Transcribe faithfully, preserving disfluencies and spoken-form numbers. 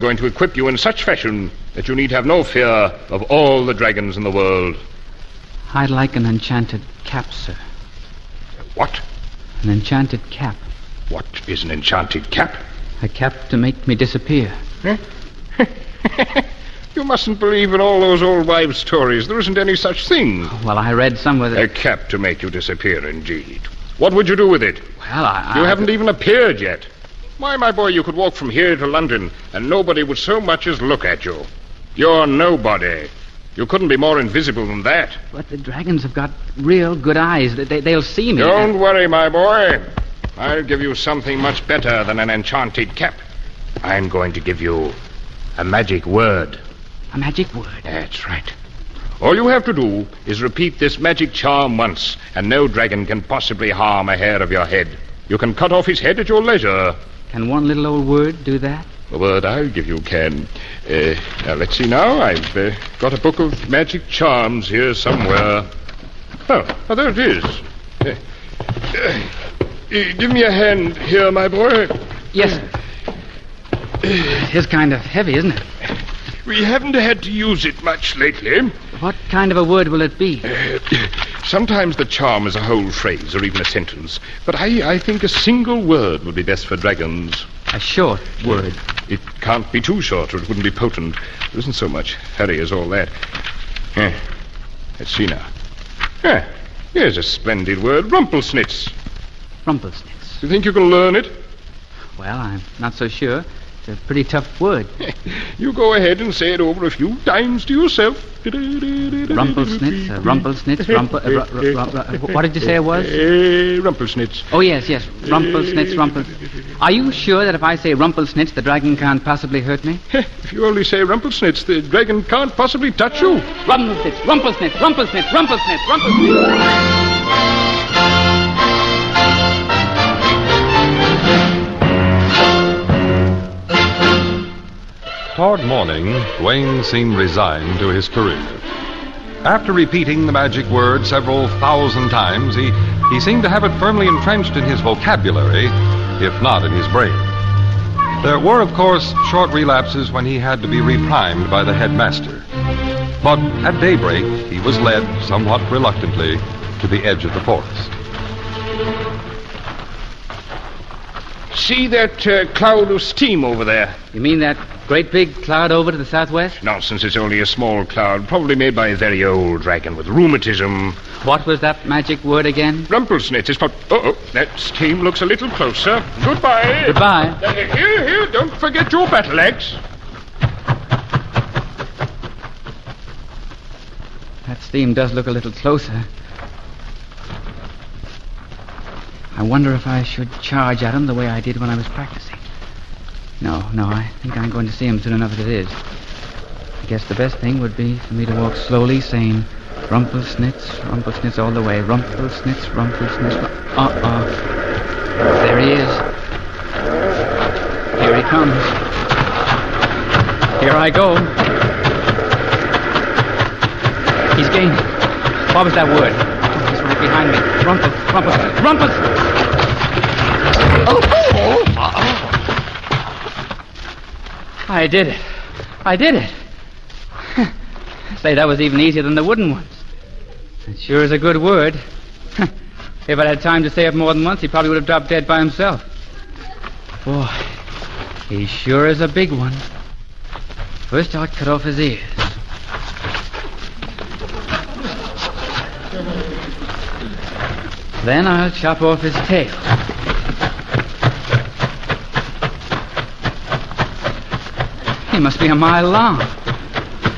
going to equip you in such fashion that you need have no fear of all the dragons in the world. I'd like an enchanted cap, sir. What? An enchanted cap. What is an enchanted cap? A cap to make me disappear. Huh? You mustn't believe in all those old wives' stories. There isn't any such thing. Well, I read somewhere that... A cap to make you disappear, indeed. What would you do with it? Well, I... You I... haven't even appeared yet. Why, my boy, you could walk from here to London, and nobody would so much as look at you. You're nobody. You couldn't be more invisible than that. But the dragons have got real good eyes. They, they'll see me. Don't worry, my boy. I'll give you something much better than an enchanted cap. I'm going to give you a magic word. A magic word? That's right. All you have to do is repeat this magic charm once, and no dragon can possibly harm a hair of your head. You can cut off his head at your leisure. Can one little old word do that? The word I'll give you can. Uh, now, let's see now. I've uh, got a book of magic charms here somewhere. Oh, oh there it is. Uh, uh, give me a hand here, my boy. Yes, sir. It is kind of heavy, isn't it? We haven't had to use it much lately. What kind of a word will it be? Uh, sometimes the charm is a whole phrase or even a sentence. But I, I think a single word would be best for dragons. A short word. It can't be too short or it wouldn't be potent. There isn't so much hurry as all that. Eh, let's see now. Ah, here's a splendid word. Rumplesnitz. Rumplesnitz. Do you think you can learn it? Well, I'm not so sure. It's a pretty tough word. You go ahead and say it over a few times to yourself. Rumplesnitz, uh, Rumplesnitz, Rumple... Uh, ru- ru- ru- ru- what did you say it was? Uh, Rumplesnitz. Oh, yes, yes. Rumplesnitz, Rumple... Are you sure that if I say Rumplesnitz, the dragon can't possibly hurt me? If you only say Rumplesnitz, the dragon can't possibly touch you. Rumplesnitz, Rumplesnitz, Rumplesnitz, Rumplesnitz, Rumplesnitz... Toward morning, Dwayne seemed resigned to his career. After repeating the magic word several thousand times, he, he seemed to have it firmly entrenched in his vocabulary, if not in his brain. There were, of course, short relapses when he had to be reprimed by the headmaster. But at daybreak, he was led, somewhat reluctantly, to the edge of the forest. See that uh, cloud of steam over there? You mean that great big cloud over to the southwest? Nonsense, it's only a small cloud, probably made by a very old dragon with rheumatism. What was that magic word again? Rumplesnitz. It's not... Uh-oh, that steam looks a little closer. Goodbye. Goodbye. Uh, here, here, don't forget your battle axe. That steam does look a little closer. I wonder if I should charge at him the way I did when I was practicing. No, no, I think I'm going to see him soon enough as it is. I guess the best thing would be for me to walk slowly, saying, Rumplesnitz, Rumplesnitz all the way. Rumplesnitz, Rumplesnitz, Rum- uh-uh. There he is. Here he comes. Here I go. He's gaining. What was that word? He's right behind me. Rumpel, Rumpel, Rumpel! Oh, oh, oh. I did it. I did it. Say, that was even easier than the wooden ones. It sure is a good word. If I'd had time to say it more than once, he probably would have dropped dead by himself. Boy, he sure is a big one. First, I'll cut off his ears. Then I'll chop off his tail. He must be a mile long.